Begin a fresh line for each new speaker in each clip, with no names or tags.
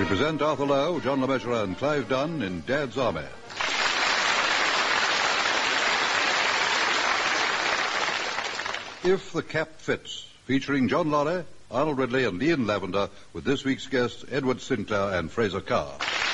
We present Arthur Lowe, John LeMessurier and Clive Dunn in Dad's Army. If the Cap Fits, featuring John Lorry, Arnold Ridley and Ian Lavender, with this week's guests Edward Sinclair and Fraser Carr.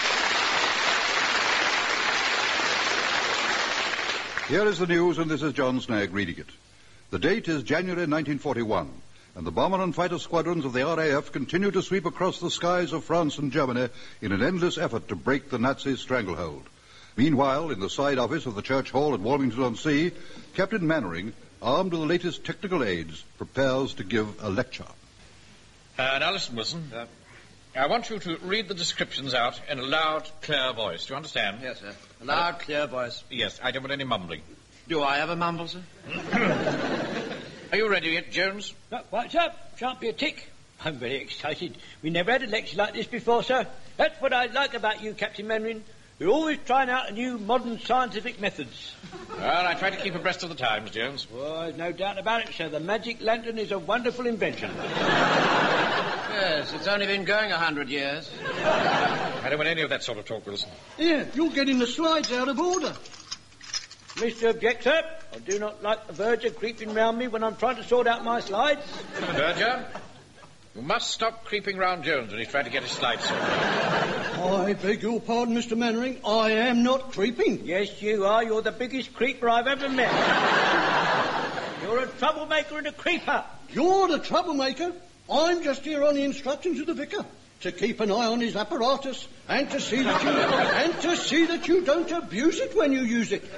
Here is the news, and this is John Snagg reading it. The date is January 1941, and the bomber and fighter squadrons of the RAF continue to sweep across the skies of France and Germany in an endless effort to break the Nazi stranglehold. Meanwhile, in the side office of the Church Hall at Walmington-on-Sea, Captain Mannering, armed with the latest technical aids, prepares to give a lecture.
Now listen, Wilson. I want you to read the descriptions out in a loud, clear voice. Do you understand?
Yes, sir. A loud, clear voice.
Yes, I don't want any mumbling.
Do I ever mumble, sir?
Are you ready yet, Jones?
What's up? Shan't be a tick. I'm very excited. We never had a lecture like this before, sir. That's what I like about you, Captain Mannering. You're always trying out new modern scientific methods.
Well, I try to keep abreast of the times, Jones.
Well, there's no doubt about it, sir. The magic lantern is a wonderful invention.
Yes, it's only been going 100 years.
I don't want any of that sort of talk, Wilson.
Yeah, you're getting the slides out of order.
Mr. Object, sir, I do not like the verger creeping round me when I'm trying to sort out my slides.
Verger, you must stop creeping round Jones when he's trying to get his slides sorted.
I beg your pardon, Mr. Mannering. I am not creeping.
Yes, you are. You're the biggest creeper I've ever met. You're a troublemaker and a creeper.
You're the troublemaker. I'm just here on the instructions of the vicar to keep an eye on his apparatus and to see that you don't abuse it when you use it.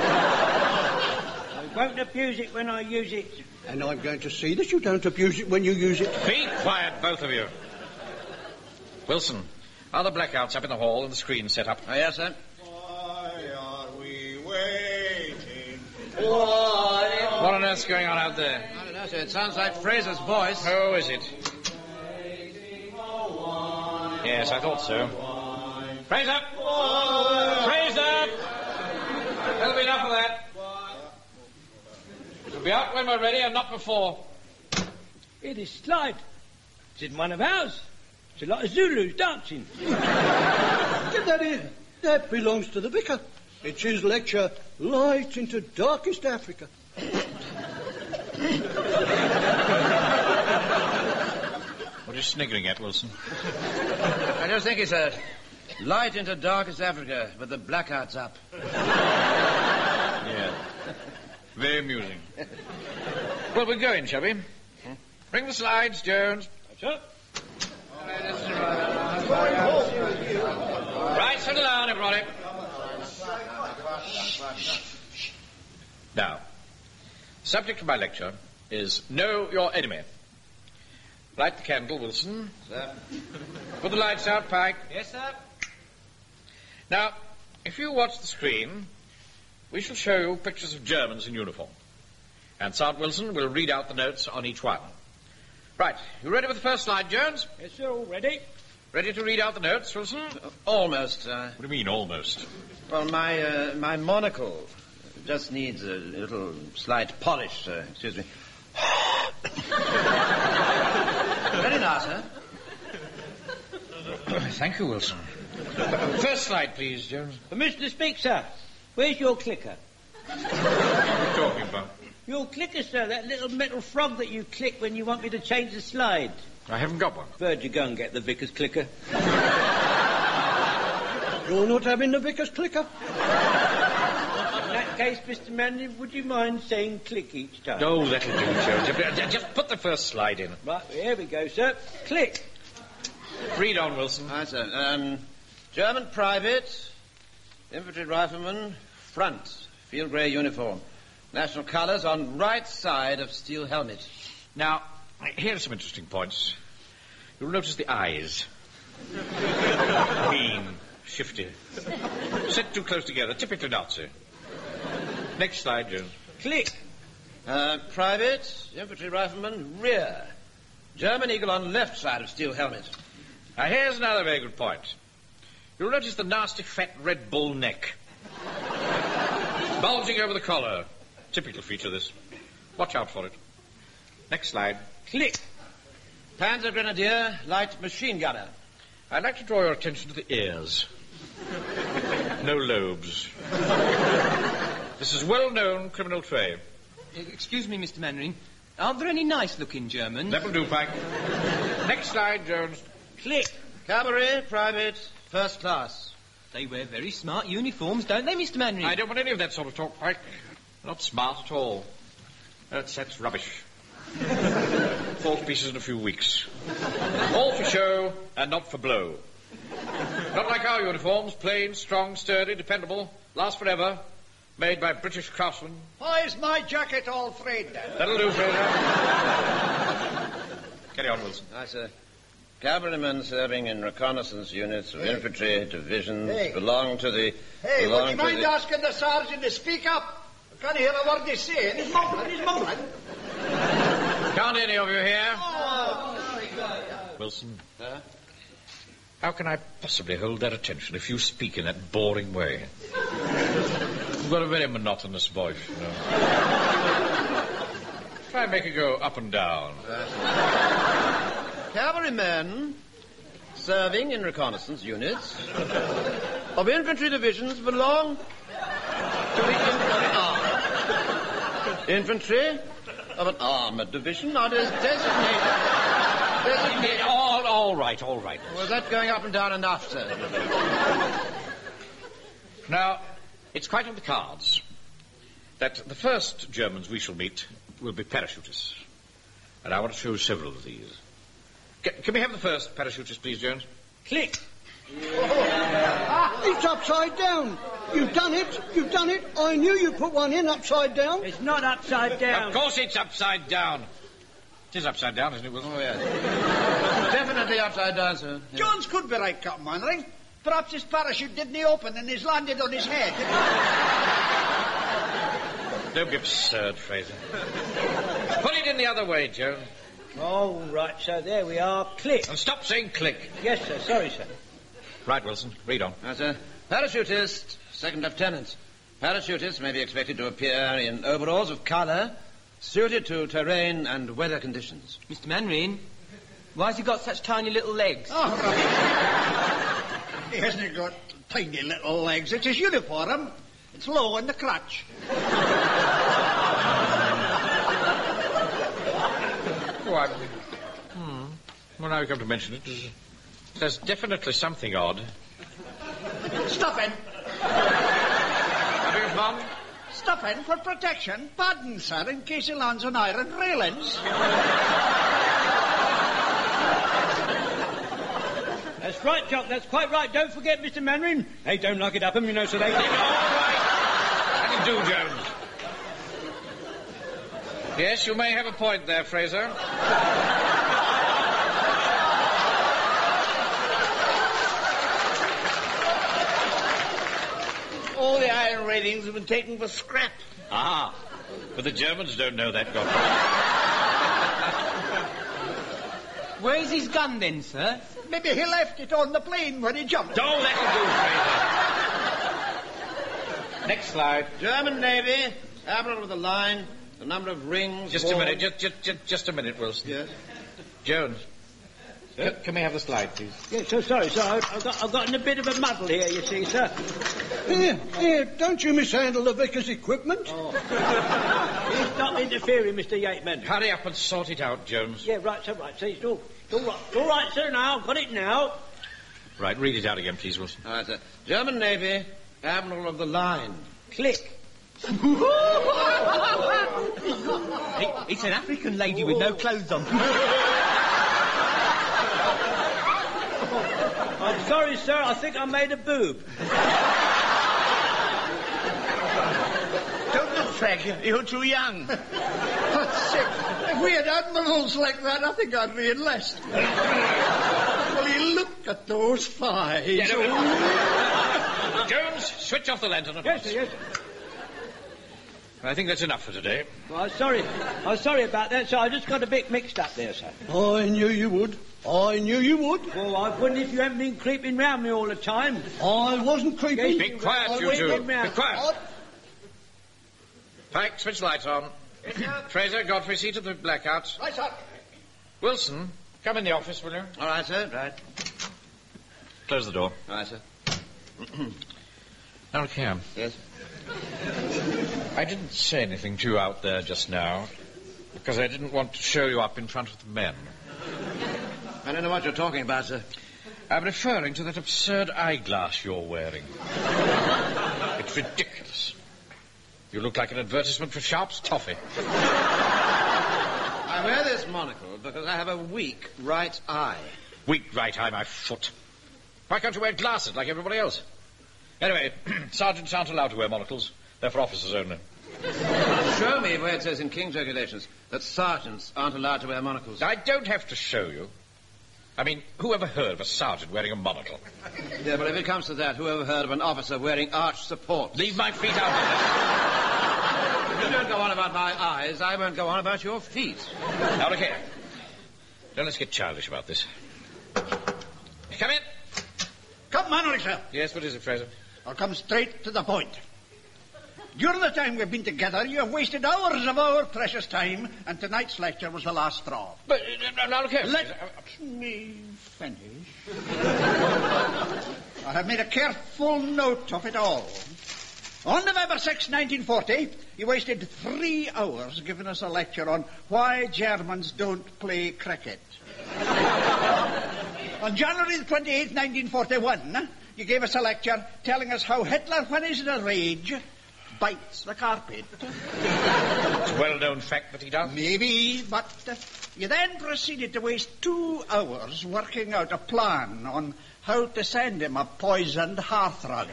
I won't abuse it when I use it.
And I'm going to see that you don't abuse it when you use it.
Be quiet, both of you. Wilson, are the blackouts up in the hall and the screens set up?
Oh, yes, sir.
Why are we waiting?
What on earth's going on out there?
I don't know, sir. It sounds like Fraser's voice.
Oh, is it? Yes, I thought so. Fraser! Fraser! There'll be enough of that. It'll be out when we're ready and not before.
It is slide. It's in one of ours. It's a lot of Zulus dancing.
Get that here. That belongs to the vicar. It's his lecture, Light into Darkest Africa.
What are you sniggering at, Wilson?
I just think it's a light into darkest Africa with the blackouts up.
Yeah. Very amusing. Well, we'll go in, shall we? Bring the slides, Jones.
Sure.
Right, settle down, everybody. Now, the subject of my lecture is Know Your Enemy. Light the candle, Wilson.
Sir.
Put the lights out, Pike.
Yes, sir.
Now, if you watch the screen, we shall show you pictures of Germans in uniform. And Sergeant Wilson will read out the notes on each one. Right, you ready with the first slide, Jones?
Yes, sir, all ready.
Ready to read out the notes, Wilson?
Almost.
What do you mean, almost?
Well, my monocle just needs a little slight polish, sir. Excuse me. Very nice, huh?
Thank you, Wilson. First slide, please, Jones.
Mr. Speaker, sir, where's your clicker?
What are you talking about?
Your clicker, sir, that little metal frog that you click when you want me to change the slide.
I haven't got one.
Verger, go and get the vicar's clicker.
You're not having the vicar's clicker?
In that case, Mr. Mannering, would you mind saying click each time?
Oh, that'll do, Jones. Just put the first slide in.
Right, here we go, sir. Click.
Read on, Wilson.
Right, sir. German private, infantry rifleman, front, field grey uniform. National colours on right side of steel helmet.
Now, here are some interesting points. You'll notice the eyes. Green, shifty. Set too close together, typically Nazi. Next slide, Jones.
Click.
Private, infantry rifleman, rear. German eagle on left side of steel helmet.
Now, here's another very good point. You'll notice the nasty fat Red Bull neck. Bulging over the collar. Typical feature, this. Watch out for it. Next slide.
Click.
Panzer Grenadier, light machine gunner.
I'd like to draw your attention to the ears. No lobes. This is well-known criminal trait.
Excuse me, Mr. Mannering. Aren't there any nice-looking Germans?
That will do, Pike. Next slide, Jones.
Click.
Cabaret, private, first class.
They wear very smart uniforms, don't they, Mr. Mannering?
I don't want any of that sort of talk, Pike. Not smart at all. That's rubbish. 40 pieces in a few weeks. All for show and not for blow. Not like our uniforms, plain, strong, sturdy, dependable, last forever, made by British craftsmen.
Why's my jacket all frayed then?
That'll do, Fraser. Carry on, Wilson.
Aye, sir. Cavalrymen serving in reconnaissance units of infantry divisions belong to the...
Hey,
belong
would you
to
mind
the...
asking the sergeant to speak up? I can't hear a word he's saying. He's mumbling.
Can't any of you hear? Wilson.
Huh?
How can I possibly hold their attention if you speak in that boring way? You've got a very monotonous voice, you know. Try and make it go up and down.
Cavalrymen serving in reconnaissance units of infantry divisions belong to the infantry of an armoured division are designated...
All right.
Was that going up and down enough, sir?
Now, it's quite on the cards that the first Germans we shall meet will be parachutists. And I want to show several of these. Can we have the first parachutist, please, Jones?
Click.
It's upside down. You've done it. I knew you put one in upside down.
It's not upside down.
Of course it's upside down. It is upside down, isn't it, Wilson?
Oh, yes. Definitely upside down, sir. Yeah.
Jones could be right, Captain Mannering. Perhaps his parachute didn't open and he's landed on his head.
Don't be absurd, Fraser. Put it in the other way, Jones.
All right, so there we are. Click.
And stop saying click.
Yes, sir. Sorry, sir.
Right, Wilson. Read on.
Now, sir, parachutist, second lieutenant. Parachutists may be expected to appear in overalls of colour suited to terrain and weather conditions.
Mr. Mannering, why has he got such tiny little legs?
Oh, right. He hasn't got tiny little legs. It's his uniform. It's low in the crotch.
Well, now you come to mention it, there's definitely something odd.
Stuffing.
I beg your pardon?
Stuffing for protection. Pardon, sir, in case he lands on iron railings.
That's right, Jock. That's quite right. Don't forget, Mr. Mannering. They don't like it up 'em, you know, so they...
All right. That'll do, Jones. Yes, you may have a point there, Fraser.
All the iron railings have been taken for scrap.
Ah, but the Germans don't know that, Godfrey.
Where's his gun then, sir?
Maybe he left it on the plane when he jumped.
Don't let it do, Fraser. Next slide.
German Navy, Admiral of the line, the number of rings...
Just a minute, just a minute, Wilson.
Yes?
Jones, can we have the slide, please?
Yes, so sorry, sir. I've got in a bit of a muddle here, you see, sir.
Here, don't you mishandle the vicar's equipment?
Please stop interfering, Mr. Yateman.
Hurry up and sort it out, Jones.
Yeah, right, sir, right. See, it's all right, sir, now. Got it now.
Right, read it out again, please, Wilson.
All right, sir. German Navy, Admiral of the line.
Click.
It's an African lady with no clothes on.
I'm sorry, sir. I think I made a boob.
Don't look, Frank. You're too young. That's sick. If we had admirals like that, I think I'd re-enlist. Well, you look at those thighs.
Jones, switch off the lantern at once.
Yes, sir, yes, sir.
I think that's enough for today.
Well, I'm sorry about that, sir. I just got a bit mixed up there, sir.
I knew you would.
Well, I wouldn't if you hadn't been creeping round me all the time.
I wasn't creeping.
Be quiet, you two. Be quiet. Pike, switch the lights on. Fraser, Godfrey, see to the blackouts.
Right, sir.
Wilson, come in the office, will you?
All right, sir. Right.
Close the door.
All right, sir.
Now, look here.
Yes?
I didn't say anything to you out there just now because I didn't want to show you up in front of the men.
I don't know what you're talking about, sir.
I'm referring to that absurd eyeglass you're wearing. It's ridiculous. You look like an advertisement for Sharp's toffee.
I wear this monocle because I have a weak right eye.
Weak right eye, my foot. Why can't you wear glasses like everybody else? Anyway, sergeants aren't allowed to wear monocles. They're for officers only.
Show me where it says in King's regulations that sergeants aren't allowed to wear monocles.
I don't have to show you. I mean, who ever heard of a sergeant wearing a monocle?
Yeah, but if it comes to that, who ever heard of an officer wearing arch support?
Leave my feet out of it.
If you don't go on about my eyes, I won't go on about your feet.
Now, look here. Don't let's get childish about this. Come in.
Come, Manley, sir.
Yes, what is it, Fraser?
I'll come straight to the point. During the time we've been together, you have wasted hours of our precious time, and tonight's lecture was the last straw.
But, now, look here.
Let me finish. I have made a careful note of it all. On November 6, 1940, you wasted 3 hours giving us a lecture on why Germans don't play cricket. On January the 28th, 1941, you gave us a lecture telling us how Hitler, when he's in a rage, bites the carpet.
It's a well-known fact that he does.
Maybe, but you then proceeded to waste 2 hours working out a plan on how to send him a poisoned hearthrug.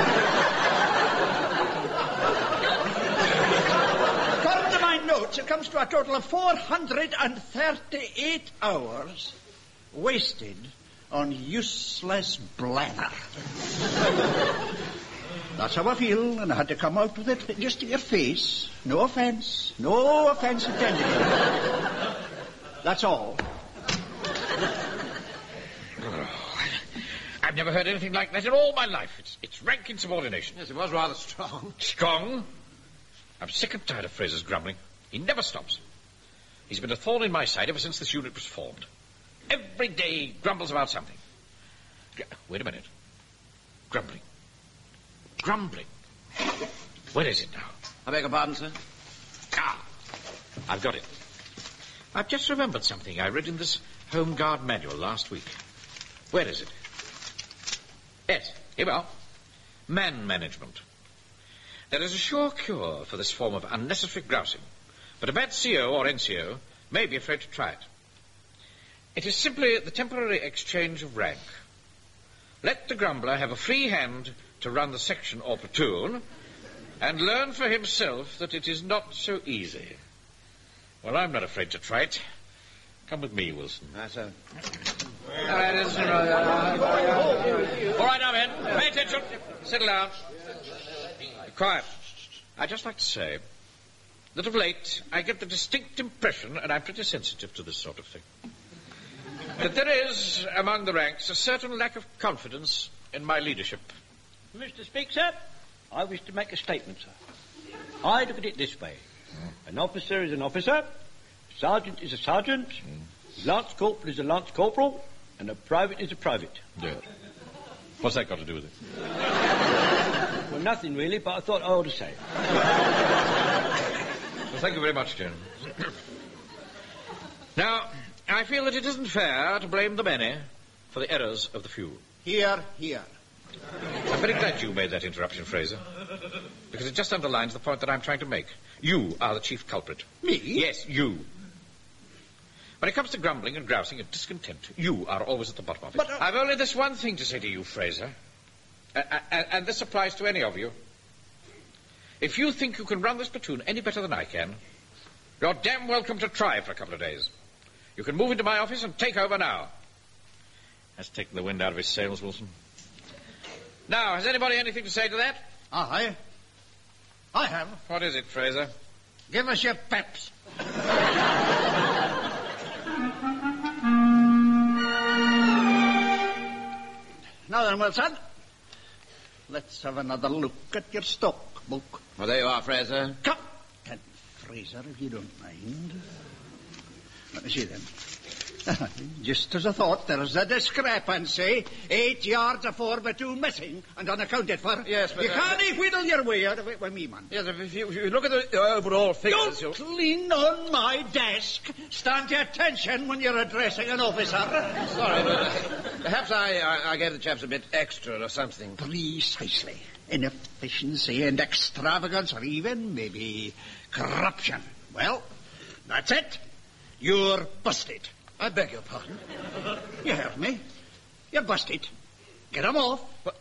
According to my notes, it comes to a total of 438 hours wasted on useless blather. That's how I feel, and I had to come out with it just to your face. No offence intended. That's all.
I've never heard anything like that in all my life. It's rank insubordination.
Yes, it was rather strong.
Strong? I'm sick and tired of Fraser's grumbling. He never stops. He's been a thorn in my side ever since this unit was formed. Every day he grumbles about something. Wait a minute. Grumbling. Where is it now?
I beg your pardon, sir?
I've got it. I've just remembered something I read in this Home Guard manual last week. Where is it? Yes, here we are. Man management. There is a sure cure for this form of unnecessary grousing, but a bad CO or NCO may be afraid to try it. It is simply the temporary exchange of rank. Let the grumbler have a free hand to run the section or platoon, and learn for himself that it is not so easy. Well, I'm not afraid to try it. Come with me, Wilson.
Yes, sir.
All right, now, men. Pay attention. Settle down. Quiet. I'd just like to say that of late I get the distinct impression, and I'm pretty sensitive to this sort of thing, that there is, among the ranks, a certain lack of confidence in my leadership.
Mr. Speaker, sir, I wish to make a statement, sir. I look at it this way. An officer is an officer, a sergeant is a sergeant, lance corporal is a lance corporal, and a private is a private.
Yeah. What's that got to do with it?
Well, nothing really, but I thought I ought to say it.
Well, thank you very much, General. Now, I feel that it isn't fair to blame the many for the errors of the few.
Here.
I'm very glad you made that interruption, Fraser, because it just underlines the point that I'm trying to make. You are the chief culprit.
Me?
Yes, you. When it comes to grumbling and grousing and discontent, you are always at the bottom of it.
But,
I've only this one thing to say to you, Fraser, and this applies to any of you. If you think you can run this platoon any better than I can, you're damn welcome to try for a couple of days. You can move into my office and take over now. That's taking the wind out of his sails, Wilson. Now, has anybody anything to say to that?
I have.
What is it, Fraser?
Give us your peps. Now then, Wilson, let's have another look at your stock book.
Well, there you are, Fraser.
Captain Fraser, if you don't mind. Let me see then. Just as I thought, there's a discrepancy. 8 yards of 4x2 missing and unaccounted for.
Yes, but...
You can't whittle your way out of it with me, man.
Yes, if you look at the overall figures...
Don't lean on my desk. Stand to attention when you're addressing an officer.
Sorry, but perhaps I gave the chaps a bit extra or something.
Precisely. Inefficiency and extravagance, or even maybe corruption. Well, that's it. You're busted.
I beg your pardon.
You heard me. You're busted. Get 'em off.
Get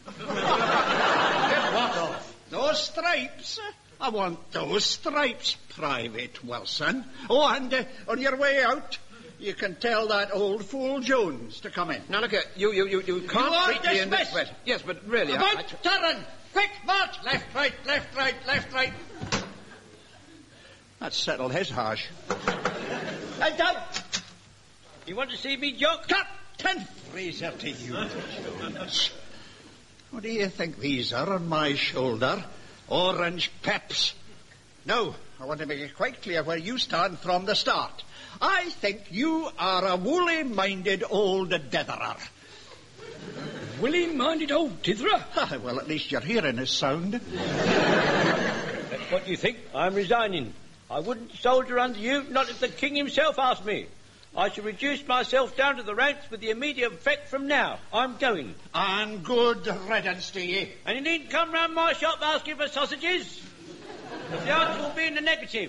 what off?
Those stripes. I want those stripes, Private Wilson. Oh, and on your way out, you can tell that old fool Jones to come in.
Now, look here. You can't treat me in this way. Yes, but really...
About turn! Quick, march! Left, right, left, right, left, right. That settled his hash.
And down! You want to see me, Jock?
Captain Fraser to you, Jones. What do you think these are on my shoulder? Orange peps. No, I want to make it quite clear where you stand from the start. I think you are a woolly-minded old ditherer.
Woolly-minded old ditherer?
Well, at least your hearing is sound.
That's what you think. I'm resigning. I wouldn't soldier under you, not if the king himself asked me. I shall reduce myself down to the ranks with the immediate effect from now. I'm going.
And good riddance to ye.
And you needn't come round my shop asking for sausages. The answer will be in the negative.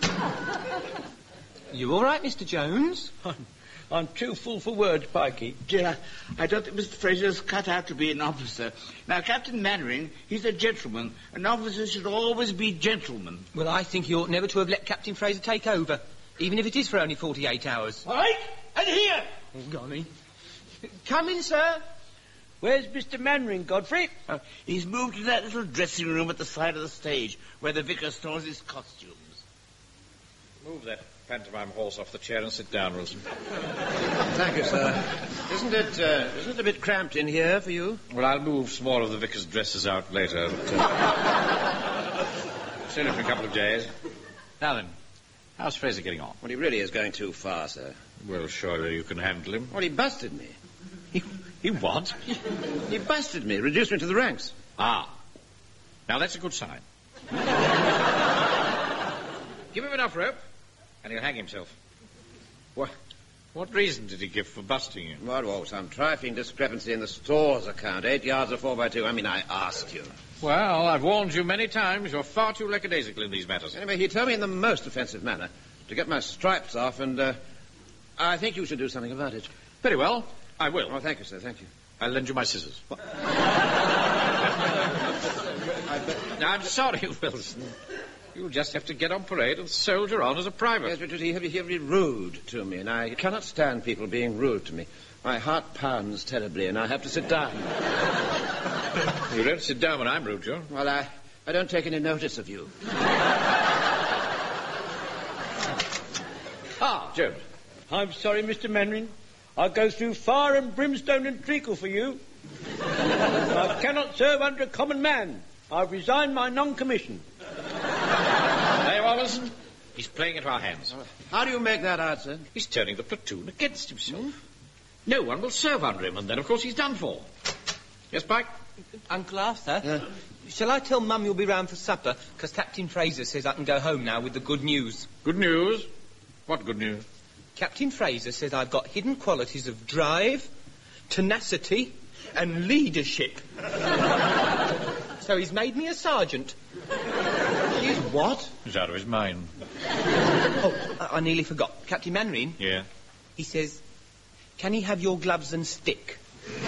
You all right, Mr. Jones?
I'm too full for words, Pikey.
Dear, I don't think Mr. Fraser's cut out to be an officer. Now, Captain Mannering, he's a gentleman. An officer should always be gentleman.
Well, I think you ought never to have let Captain Fraser take over, even if it is for only 48 hours.
Right? And here!
Oh, golly. Come in, sir.
Where's Mr. Mannering, Godfrey?
He's moved to that little dressing room at the side of the stage, where the vicar stores his costumes.
Move that pantomime horse off the chair and sit down, Wilson.
Thank you, sir. Isn't it a bit cramped in here for you?
Well, I'll move some more of the vicar's dresses out later. See you in a couple of days. Now then, how's Fraser getting on?
Well, he really is going too far, sir.
Well, surely you can handle him.
Well, he busted me.
He what?
He busted me, reduced me to the ranks.
Ah. Now that's a good sign. Give him enough rope, and he'll hang himself. What reason did he give for busting you?
Oh, some trifling discrepancy in the store's account. 8 yards of 4x2. I mean, I asked you.
Well, I've warned you many times. You're far too lackadaisical in these matters.
Anyway, he told me in the most offensive manner to get my stripes off, and I think you should do something about it.
Very well. I will.
Oh, thank you, sir. Thank you.
I'll lend you my scissors. I'm sorry, Wilson. You'll just have to get on parade and soldier on as a private.
Yes, but he's very rude to me, and I cannot stand people being rude to me. My heart pounds terribly, and I have to sit down.
You don't sit down when I'm rude to you.
Well, I don't take any notice of you.
Jones.
I'm sorry, Mr. Mannering. I'll go through fire and brimstone and treacle for you. I cannot serve under a common man. I've resigned my non-commission.
There you are, Wilson. He's playing into our hands.
How do you make that out, sir?
He's turning the platoon against himself. No one will serve under him, and then, of course, he's done for. Yes, Pike?
Uncle Arthur? Shall I tell Mum you'll be round for supper? Because Captain Fraser says I can go home now with the good news.
Good news? What good news?
Captain Fraser says I've got hidden qualities of drive, tenacity, and leadership. So he's made me a sergeant.
He's what?
He's out of his mind.
Oh, I nearly forgot. Captain Mannering?
Yeah?
He says, can he have your gloves and stick?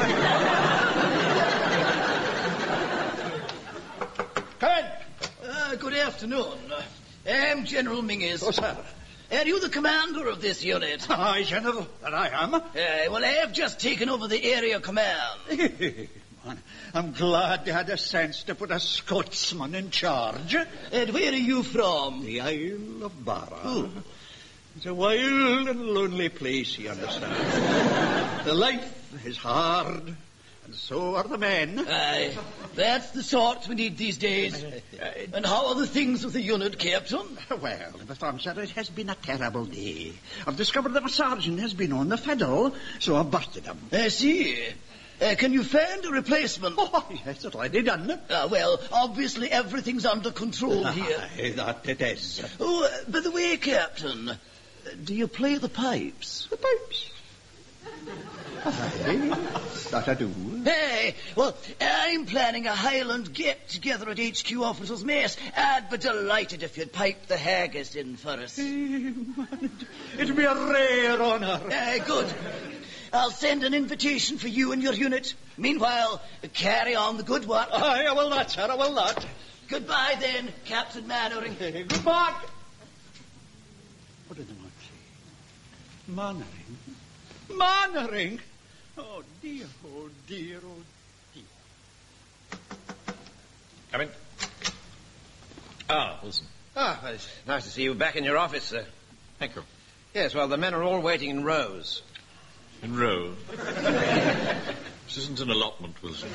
Come in. Good afternoon. I'm General Mingus.
Oh, sir.
Are you the commander of this unit?
Aye, General, that I am.
Well, I have just taken over the area command.
Man, I'm glad you had the sense to put a Scotsman in charge.
And where are you from?
The Isle of Barra.
Oh.
It's a wild and lonely place, you understand. The life is hard, And so are the men.
Aye, that's the sort we need these days. And how are the things with the unit, Captain?
Well, Mr. Sir, it has been a terrible day. I've discovered that a sergeant has been on the fiddle, so I've busted him.
I see. Can you find a replacement?
Oh, yes, it's already done.
Well, obviously everything's under control here.
Aye, that it is.
Oh, by the way, Captain, do you play the pipes?
The pipes? Aye, that I do.
Hey, well, I'm planning a Highland get-together at HQ Officers' Mess. I'd be delighted if you'd pipe the haggis in for us.
It'd be a rare honour.
Good. I'll send an invitation for you and your unit. Meanwhile, carry on the good work.
Aye, I will not, sir, I will not.
Goodbye, then, Captain Mannering.
Goodbye. What did the man say? Mannering? Mannering? Oh, dear, oh, dear, oh, dear.
Come in. Ah, Wilson.
Ah, well, it's nice to see you back in your office, sir.
Thank you.
Yes, well, the men are all waiting in rows.
In row. This isn't an allotment, Wilson.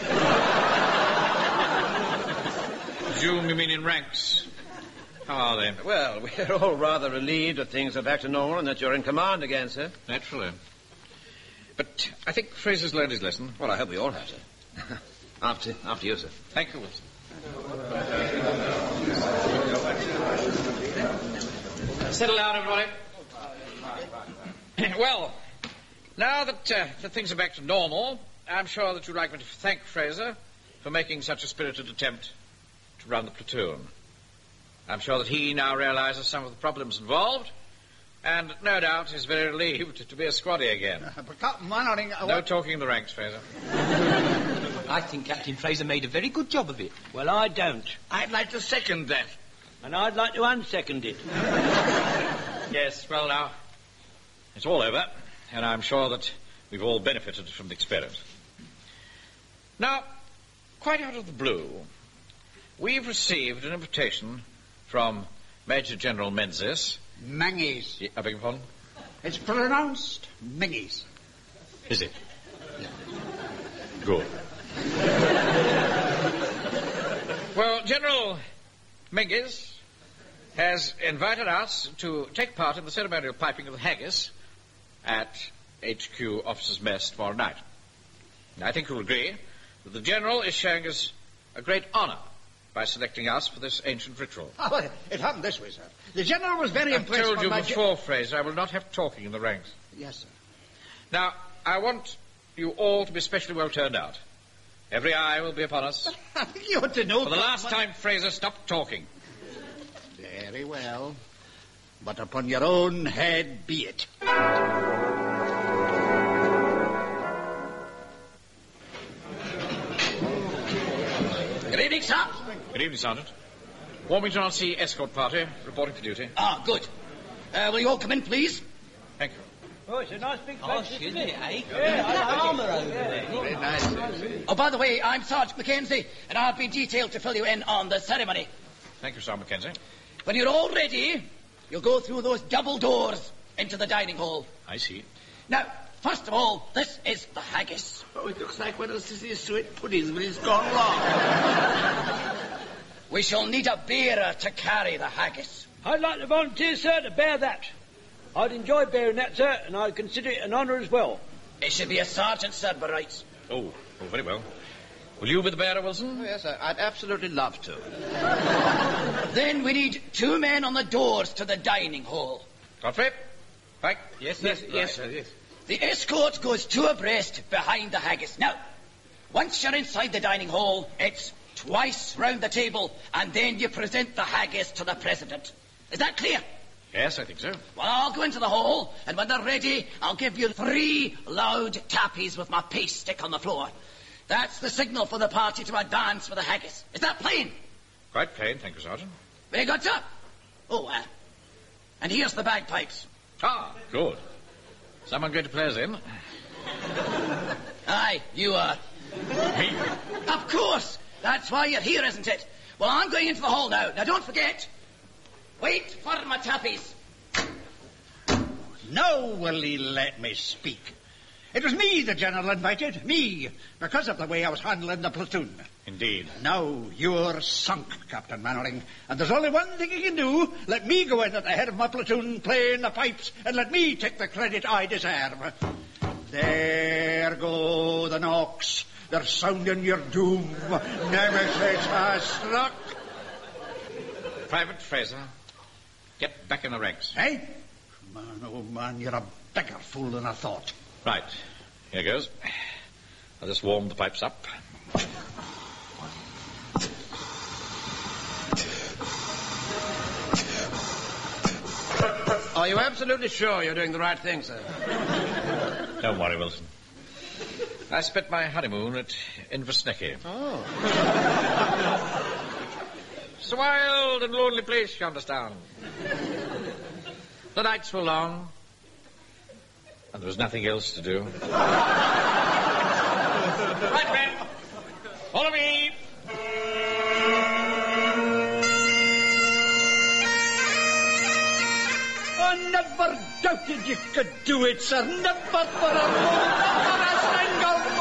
Presume you mean in ranks. How are they?
Well, we're all rather relieved that things are back to normal and that you're in command again, sir.
Naturally. But I think Fraser's learned his lesson.
Well, I hope we all have, sir. After you, sir.
Thank you, Wilson. Settle down, everybody. Well, now that things are back to normal, I'm sure that you'd like me to thank Fraser for making such a spirited attempt to run the platoon. I'm sure that he now realizes some of the problems involved, and no doubt is very relieved to be a squaddy again.
But Captain Mannering...
No talking in the ranks, Fraser.
I think Captain Fraser made a very good job of it.
Well, I don't.
I'd like to second that.
And I'd like to unsecond it.
Yes, well now, it's all over, and I'm sure that we've all benefited from the experience. Now, quite out of the blue, we've received an invitation from Major General Menzies.
Menzies.
I beg your pardon?
It's pronounced Menzies.
Is it? Good. Well, General Menzies has invited us to take part in the ceremonial piping of the haggis at HQ Officers' Mess tomorrow night. And I think you'll agree that the General is showing us a great honour by selecting us for this ancient ritual.
Oh, it happened this way, sir. The General was very impressed...
I've told you before, Fraser, I will not have talking in the ranks.
Yes, sir.
Now, I want you all to be especially well turned out. Every eye will be upon us.
You ought to know...
For the last time, Fraser, stop talking.
Very well. But upon your own head be it.
Good evening, sir.
Good evening, Sergeant. Warmington RC escort party reporting for duty.
Good. Will you all come in, please?
Thank you.
Oh, it's a nice big place, isn't it, eh?
Yeah, I like armour over there.
Very nice.
Oh, by the way, I'm Sergeant Mackenzie, and I've been detailed to fill you in on the ceremony.
Thank you, Sergeant Mackenzie.
When you're all ready, you'll go through those double doors into the dining hall.
I see.
Now, first of all, this is the haggis.
Oh, it looks like one of Sissy's sweet puddings, but it's gone wrong.
We shall need a bearer to carry the haggis.
I'd like to volunteer, sir, to bear that. I'd enjoy bearing that, sir, and I'd consider it an honour as well.
It should be a sergeant, sir, by rights.
Oh, very well. Will you be the bearer, Wilson?
Oh, yes, sir. I'd absolutely love to.
Then we need 2 men on the doors to the dining hall.
Godfrey? Pike?
Yes, sir, yes.
The escort goes 2 abreast behind the haggis. Now, once you're inside the dining hall, it's twice round the table, and then you present the haggis to the president. Is that clear?
Yes, I think so.
Well, I'll go into the hall, and when they're ready, I'll give you 3 loud tappies with my paste stick on the floor. That's the signal for the party to advance for the haggis. Is that plain?
Quite plain, thank you, Sergeant.
Very good, sir. Oh, and here's the bagpipes.
Ah, good. Someone going to play us in?
Aye, you are.
Me?
Of course. That's why you're here, isn't it? Well, I'm going into the hall now. Now, don't forget. Wait for my tappies.
Now will he let me speak? It was me the General invited, me, because of the way I was handling the platoon.
Indeed.
Now you're sunk, Captain Mannering, and there's only one thing you can do. Let me go in at the head of my platoon, playing the pipes, and let me take the credit I deserve. There go the knocks. They're sounding your doom. Nemesis has struck.
Private Fraser, get back in the ranks.
Eh? Man, oh man, you're a bigger fool than I thought.
Right, here goes. I'll just warm the pipes up.
Are you absolutely sure you're doing the right thing, sir?
Don't worry, Wilson. I spent my honeymoon at Inversnecky.
Oh.
It's a wild and lonely place, you understand. The nights were long, and there was nothing else to do. Right, men. Follow me.
I never doubted you could do it, sir. Never for a moment.